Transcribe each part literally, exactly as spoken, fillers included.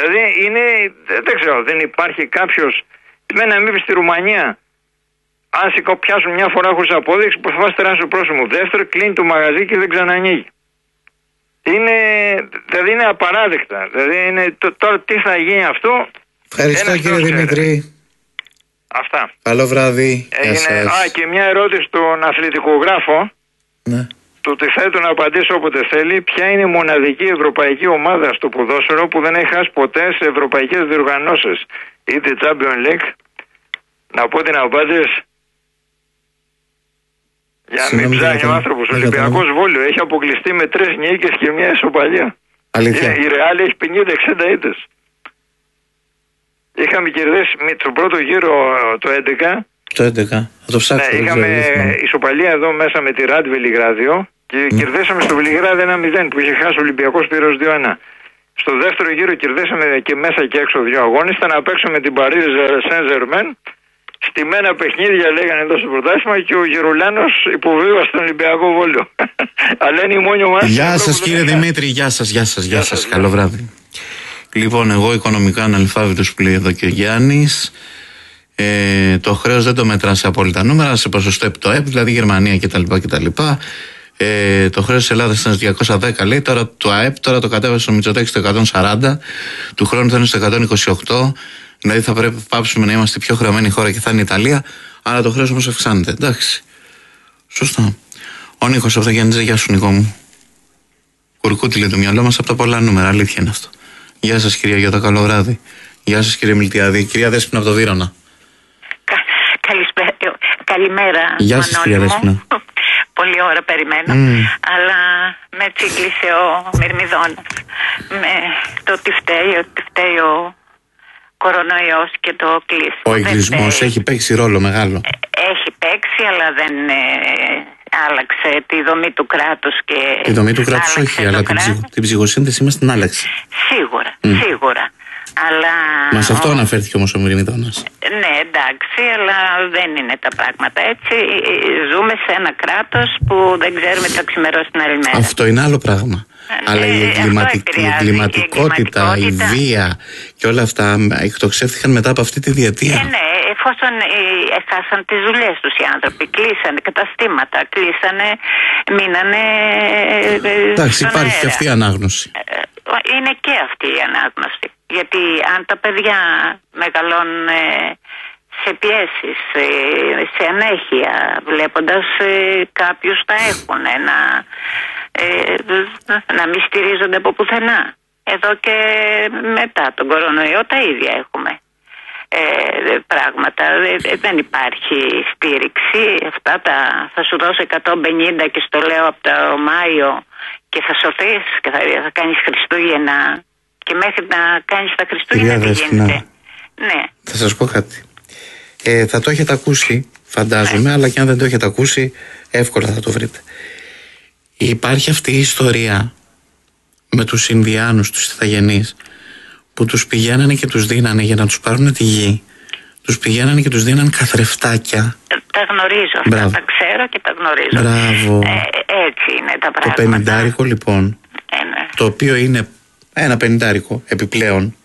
Δηλαδή είναι, δεν ξέρω, δεν υπάρχει κάποιος, μένα μην πει στη Ρουμανία, αν σηκωπιάσουν μια φορά χωρίς απόδειξη που θα φας τεράστιο πρόσημο. Δεύτερο, κλείνει το μαγαζί και δεν ξανανοίγει. Είναι, δηλαδή είναι απαράδεκτα. Δηλαδή είναι, τώρα τι θα γίνει αυτό. Ευχαριστώ κύριε Δημήτρη. Αυτά. Καλό βράδυ. Έγινε, α, και μια ερώτηση στον αθλητικογράφο. Ναι. Του ότι θέτω να απαντήσω όποτε θέλει. Ποια είναι η μοναδική ευρωπαϊκή ομάδα στο ποδόσφαιρο που δεν έχει χάσει ποτέ σε ευρωπαϊκές διοργανώσεις, είτε Champions League? Να πω την απάντηση. Για να μην ψάχνει ο άνθρωπος. Ο Ολυμπιακός Βόλιο έχει αποκλειστεί με τρεις νίκες και μια ισοπαλία. Αλήθεια. Η Ρεάλ έχει πενήντα εξήντα ήττες. Είχαμε κερδίσει με τον πρώτο γύρο το έντεκα. Το έντεκα. Θα το ψάξω. Ναι, είχαμε ισοπαλία εδώ μέσα με τη Ραντ Βελιγράδιο και mm. κερδίσαμε στο Βελιγράδι ένα μηδέν που είχε χάσει ο Ολυμπιακός Πύρος δύο ένα. Στο δεύτερο γύρο κερδίσαμε και μέσα και έξω δύο αγώνες. Ήταν να παίξουμε την Paris Saint-Germain. Στημένα παιχνίδια λέγανε εδώ στο πρωτάθλημα και ο Γερουλάνος υποβίβασε στον Ολυμπιακό Βόλιο. Αλλά είναι η μόνη ομάδα. Γεια σας κύριε Δημήτρη, γεια σας, γεια σας, γεια σας. Καλό βράδυ. Λοιπόν, εγώ οικονομικά αναλφάβητος που λέει εδώ και ο Γιάννης. Ε, το χρέος δεν το μετρά σε απόλυτα νούμερα, σε ποσοστό επί το ΕΠ, δηλαδή Γερμανία κτλ. κτλ. Ε, το χρέος της Ελλάδας ήταν διακόσια δέκα, λέει, τώρα το ΑΕΠ, τώρα το κατέβασε στο Μητσοτάκη στο εκατόν σαράντα, του χρόνου θα είναι στο εκατόν είκοσι οκτώ, δηλαδή θα πρέπει να πάψουμε να είμαστε πιο χρεωμένη χώρα και θα είναι η Ιταλία, αλλά το χρέος όμως αυξάνεται. Εντάξει. Σωστά. Ο Νίκος από το Γιάννη, γεια σου Νικό μου. Κουρκούτι λέει το μυαλό μας από τα πολλά νούμερα, αλήθεια είναι αυτό. Γεια σας κυρία Γιώτα, καλό βράδυ. Γεια σας κύριε Μιλτιάδη. Κυρία Δέσποινα από το Βύρωνα. Κα, καλησπέρα, καλημέρα. Γεια σας κυρία Δέσποινα. Πολλή ώρα περιμένω, mm. αλλά με τσίγκλισε ο Μυρμηδόνας. Με το τι φταίει, ότι φταίει ο κορονοϊός και το κλείσιμο. Ο εγκλισμός έχει παίξει ρόλο μεγάλο. Έχει παίξει, αλλά δεν ε, άλλαξε τη δομή του κράτους. Και τη δομή του κράτους όχι, αλλά την, ψυχ, την ψυχοσύνθεση μας την άλλαξε. Σίγουρα, mm. σίγουρα. Αλλά... Μα σε αυτό ο... αναφέρθηκε όμως ο Μυρμηδόνας. Ναι, εντάξει, αλλά δεν είναι τα πράγματα έτσι. Ζούμε σε ένα κράτος που δεν ξέρουμε τι θα ξημερώσει την άλλη μέρα. Αυτό είναι άλλο πράγμα. Ναι, αλλά η, εγκληματικ... η εγκληματικότητα, η, η βία και όλα αυτά εκτοξεύτηκαν μετά από αυτή τη διετία. Ε, ναι, εφόσον έχασαν τις δουλειές τους οι άνθρωποι, κλείσανε καταστήματα, κλείσανε, μείνανε. Εντάξει, υπάρχει αέρα. Και αυτή η ανάγνωση. Είναι και αυτή η ανάγνωση. Γιατί αν τα παιδιά μεγαλώνουν σε πιέσεις, σε ανέχεια, βλέποντας κάποιους τα έχουν, να, να μην στηρίζονται από πουθενά. Εδώ και μετά τον κορονοϊό τα ίδια έχουμε ε, πράγματα. Δεν υπάρχει στήριξη. Αυτά τα, θα σου δώσω εκατόν πενήντα και στο λέω από το Μάιο και θα σωθείς και θα, θα κάνεις Χριστούγεννα. Και μέχρι να κάνεις τα Χριστούγεννα τι γίνεται. Ναι. Θα σας πω κάτι. Ε, θα το έχετε ακούσει, φαντάζομαι, αλλά και αν δεν το έχετε ακούσει, εύκολα θα το βρείτε. Υπάρχει αυτή η ιστορία με τους Ινδιάνους, τους Ιθαγενείς, που τους πηγαίνανε και τους δίνανε για να τους πάρουν τη γη. Τους πηγαίνανε και τους δίνανε καθρεφτάκια. Τα γνωρίζω αυτά, Μπράβο. Τα ξέρω και τα γνωρίζω. Μπράβο. Ε, έτσι είναι τα πράγματα. Το πενηντάρικο λοιπόν, ε, ναι. το οποίο είναι ένα πενηντάρικο επιπλέον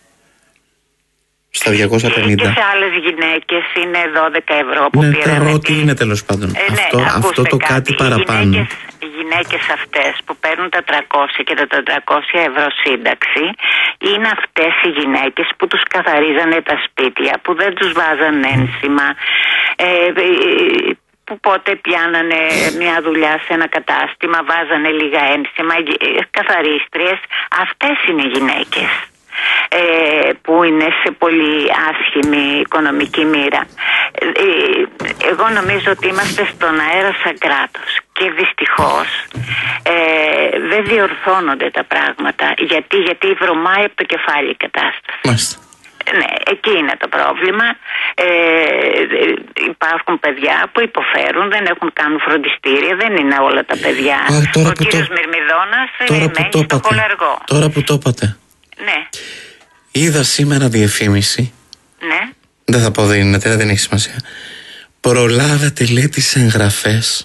στα διακόσια πενήντα. Και σε άλλες γυναίκες είναι δώδεκα ευρώ που ναι, πήραμε. Ναι, ό,τι είναι τέλος πάντων. Ε, ναι, αυτό, αυτό το κάτι, κάτι παραπάνω. Οι γυναίκες, οι γυναίκες αυτές που παίρνουν τα τριακόσια και τα τετρακόσια ευρώ σύνταξη είναι αυτές οι γυναίκες που τους καθαρίζανε τα σπίτια, που δεν τους βάζαν ένσημα, ε, που πότε πιάνανε μια δουλειά σε ένα κατάστημα, βάζανε λίγα ένσημα, καθαρίστριες. Αυτές είναι οι γυναίκες ε, που είναι σε πολύ άσχημη οικονομική μοίρα. Ε, εγώ νομίζω ότι είμαστε στον αέρα σαν κράτος και δυστυχώς ε, δεν διορθώνονται τα πράγματα. Γιατί, γιατί βρωμάει από το κεφάλι η κατάσταση. Μάλιστα. Ναι, εκεί είναι το πρόβλημα. Ε, υπάρχουν παιδιά που υποφέρουν, δεν έχουν κάνουν φροντιστήρια, δεν είναι όλα τα παιδιά. Α, ο κύριος το... Μυρμηδόνας μένει στο χολαργό. Τώρα που το είπατε. Ναι. Είδα σήμερα διαφήμιση. Ναι. Δεν θα πω δεν είναι, δεν έχει σημασία. Προλάβετε λέει τις εγγραφές.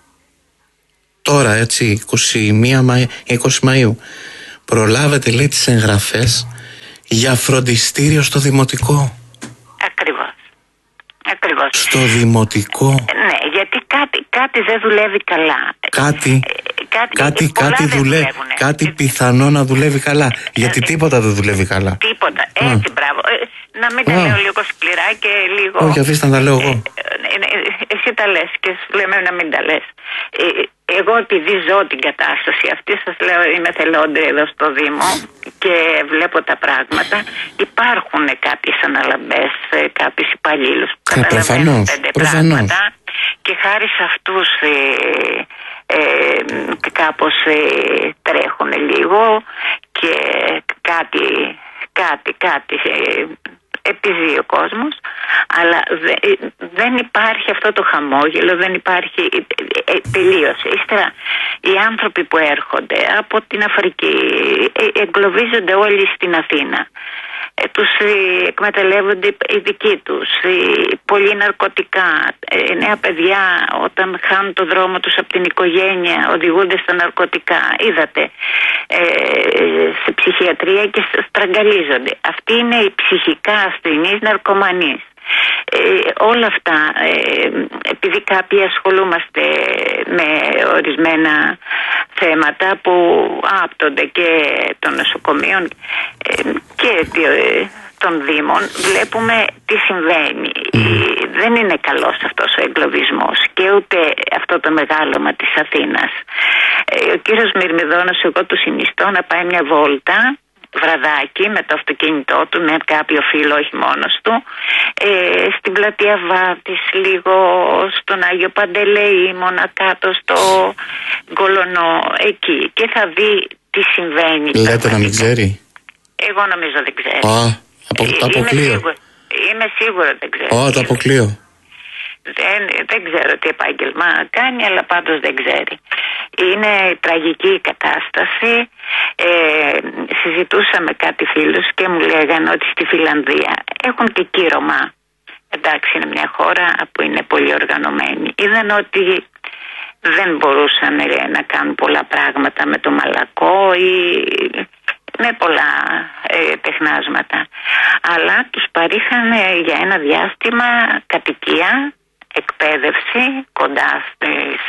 Τώρα έτσι, είκοσι μία Μαΐου, είκοσι Μαΐου. Προλάβετε λέει τις εγγραφές Για φροντιστήριο στο δημοτικό. Ακριβώς. Ακριβώς. Στο δημοτικό. Ναι, γιατί κάτι, κάτι δεν δουλεύει καλά. Κάτι, ε, κάτι, κάτι, κάτι, δουλεύει, κάτι ε, πιθανό να δουλεύει καλά. Ε, γιατί ε, τίποτα δεν δουλεύει καλά. Τίποτα. Έτσι, Α. μπράβο. Ε, να μην τα λέω λίγο σκληρά και λίγο... Όχι, αφήστε να τα λέω εγώ. Ε, ε, ε, εσύ τα λες και σου λέμε να μην τα λες. Ε, εγώ επειδή ζω την κατάσταση αυτή, σας λέω, είμαι θελόντρια εδώ στο Δήμο και βλέπω τα πράγματα. Υπάρχουν κάποιες αναλαμπές, κάποιους υπαλλήλους που καταλαβαίνουν πέντε πράγματα και χάρη σε αυτούς ε, ε, κάπως ε, τρέχουν λίγο και κάτι, κάτι, κάτι ε, επιζεί ο κόσμος, αλλά δε, δεν υπάρχει αυτό το χαμόγελο, δεν υπάρχει ε, ε, τελείωσε. Ύστερα οι άνθρωποι που έρχονται από την Αφρική ε, εγκλωβίζονται όλοι στην Αθήνα. Ε, τους ε, εκμεταλλεύονται οι δικοί τους, ε, πολύ ναρκωτικά, ε, νέα παιδιά όταν χάνουν το δρόμο τους από την οικογένεια οδηγούνται στα ναρκωτικά, είδατε, ε, σε ψυχιατρία και στραγγαλίζονται. Αυτοί είναι οι ψυχικά ασθενείς ναρκωμανείς. Ε, όλα αυτά, ε, επειδή κάποιοι ασχολούμαστε με ορισμένα θέματα που άπτονται και των νοσοκομείων ε, και ε, των Δήμων, βλέπουμε τι συμβαίνει. Ε, δεν είναι καλός αυτός ο εγκλωβισμός και ούτε αυτό το μεγάλωμα της Αθήνας. Ε, ο κύριος Μυρμηδόνος, εγώ του συνιστώ να πάει μια βόλτα βραδάκι με το αυτοκίνητό του, με κάποιο φίλο, όχι μόνος του, ε, στην πλατεία Βάρτης, λίγο στον Άγιο Παντελεήμονα, κάτω στο Γκολονό, εκεί, και θα δει τι συμβαίνει. Λέτε να μην ξέρει. Εγώ νομίζω δεν ξέρει. Α, απο, το αποκλείω. Είμαι, είμαι σίγουρο δεν ξέρει. Α, το αποκλείω. Δεν, δεν ξέρω τι επάγγελμα κάνει, αλλά πάντως δεν ξέρει. Είναι τραγική η κατάσταση. Ε, συζητούσα με κάτι φίλους και μου λέγανε ότι στη Φιλανδία έχουν και εκεί Ρωμά. Εντάξει, είναι μια χώρα που είναι πολύ οργανωμένη. Είδαν ότι δεν μπορούσαν να κάνουν πολλά πράγματα με το μαλακό ή με πολλά ε, τεχνάσματα. Αλλά τους παρήχαν για ένα διάστημα κατοικία, εκπαίδευση κοντά στις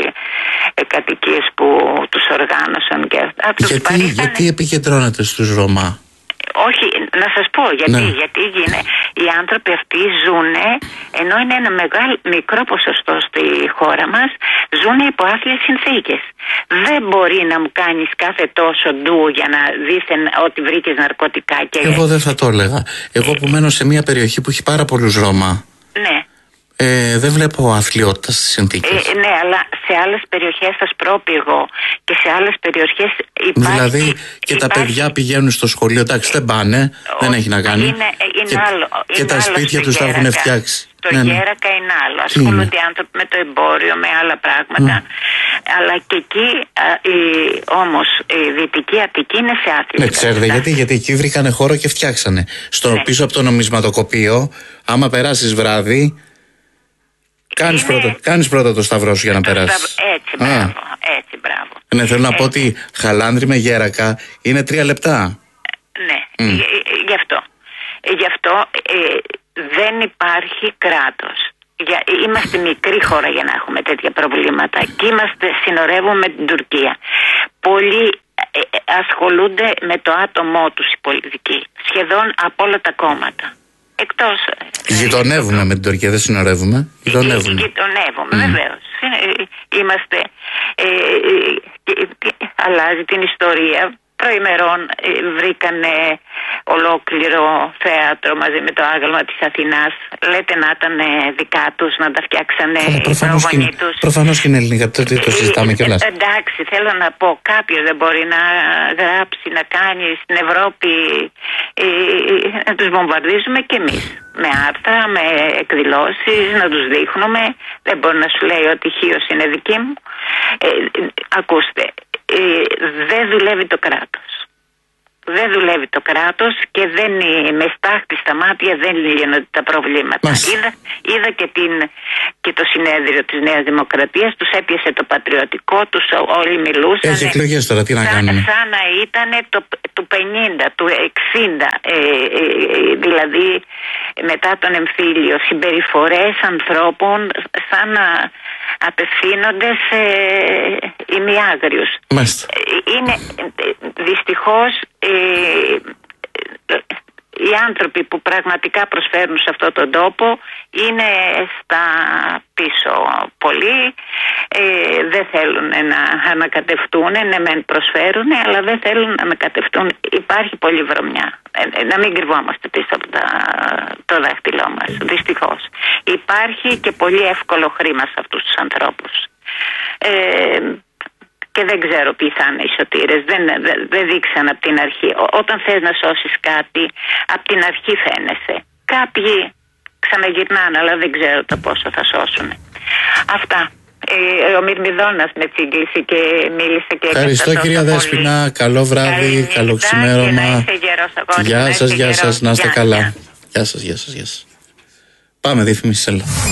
ε, κατοικίες που τους οργάνωσαν και αυτά. Τους γιατί, παρήχαν... γιατί επικεντρώνεται στους Ρωμά? Όχι, να σας πω γιατί, ναι. γιατί γίνε, οι άνθρωποι αυτοί ζουνε, ενώ είναι ένα μεγάλο, μικρό ποσοστό στη χώρα μας, ζουνε υπό άθλιες συνθήκες. Δεν μπορεί να μου κάνεις κάθε τόσο ντου για να δείχνει ότι βρήκες ναρκωτικά και... Εγώ δεν θα το έλεγα. Εγώ που μένω σε μια περιοχή που έχει πάρα πολλούς Ρώμα. Ναι. Ε, δεν βλέπω αθλειότητα στις συνθήκες. Ε, ναι, αλλά σε άλλες περιοχές θα σπρόπηγω και σε άλλες περιοχές υπάρχει... Δηλαδή και υπάρχει... τα παιδιά πηγαίνουν στο σχολείο, εντάξει, δεν πάνε, ε, δεν έχει να κάνει. Είναι, είναι και, άλλο, και είναι τα σπίτια τους τα έχουν φτιάξει. Το ναι, ναι. Γέρακα είναι άλλο. Ασχολούνται οι άνθρωποι με το εμπόριο, με άλλα πράγματα. Mm. Αλλά και εκεί όμως η Δυτική Αττική είναι σε άθληση. Ναι, ξέρετε γιατί, γιατί εκεί βρήκανε χώρο και φτιάξανε. Στο ναι. πίσω από το νομισματοκοπείο, άμα περάσεις βράδυ. Κάνεις, είναι... πρώτα, κάνεις πρώτα το σταυρό σου για να περάσεις. Έτσι, μπράβο, έτσι, μπράβο. Ναι, θέλω να έτσι. πω ότι Χαλάνδρη με Γέρακα είναι τρία λεπτά. Ναι, mm. γι' αυτό. Γι' αυτό ε, δεν υπάρχει κράτος. Για, είμαστε μικρή χώρα για να έχουμε τέτοια προβλήματα και είμαστε, συνορεύουμε με την Τουρκία. Πολλοί ε, ασχολούνται με το άτομό τους οι πολιτικοί, σχεδόν από όλα τα κόμματα. Εκτός... Γειτονεύουμε με την Τουρκία, δεν συνορεύουμε. Γειτονεύουμε. Γειτονεύουμε, mm. βεβαίως. Είμαστε... Ε, ε, ε, αλλάζει την ιστορία. Προημερών ε, βρήκανε ολόκληρο θέατρο μαζί με το άγαλμα της Αθηνάς. Λέτε να ήταν ε, δικά τους, να τα φτιάξανε οι προγονείς τους. Προφανώς και είναι ελληνικά, το, το συζητάμε κιόλας. Ε, εντάξει, θέλω να πω, κάποιος δεν μπορεί να γράψει, να κάνει στην Ευρώπη, ε, να τους βομβαρδίζουμε κι εμείς. Με άρθρα, με εκδηλώσεις, να τους δείχνουμε. Δεν μπορεί να σου λέει ότι η Χίος είναι δική μου. Ε, ακούστε. Ε, δεν δουλεύει το κράτος. που δεν δουλεύει το κράτος και δεν, με στάχτη στα μάτια δεν λύνονται τα προβλήματα. Είδα, είδα και, την, και το συνέδριο της Νέας Δημοκρατίας, τους έπιασε το πατριωτικό, τους όλοι μιλούσαν. Έχει εκλογές τώρα, τι να σαν, κάνουμε. Σαν να ήταν το, του πενήντα, του εξήντα, ε, ε, ε, δηλαδή μετά τον εμφύλιο, συμπεριφορές ανθρώπων σαν να απευθύνονται σε ημιάγριους. Μάλιστα. Είναι δυστυχώς ε, οι άνθρωποι που πραγματικά προσφέρουν σε αυτόν τον τόπο είναι στα πίσω πολύ, ε, δεν θέλουν να ανακατευτούν, ναι μεν προσφέρουν αλλά δεν θέλουν να ανακατευτούν. Υπάρχει πολλή βρωμιά, ε, να μην κρυβόμαστε πίσω από τα, το δάχτυλό μας, δυστυχώς. Υπάρχει και πολύ εύκολο χρήμα σε αυτούς τους ανθρώπους. Ε, Και δεν ξέρω ποιοι θα είναι οι σωτήρες. Δεν, δεν, δεν δείξαν από την αρχή. Ό, όταν θες να σώσεις κάτι, από την αρχή φαίνεσαι. Κάποιοι ξαναγυρνάνε, αλλά δεν ξέρω το πόσο θα σώσουν. Αυτά. Ε, ο Μυρμηδόνας με τσίγκλησε και μίλησε και... Ευχαριστώ κυρία Δέσποινα. Καλό βράδυ, καλό ξημέρωμα. Γεια σας, γεια σας, να είστε καλά. Γεια σας, γεια σας, γεια σας. Πάμε διαφημίσεις, έλα.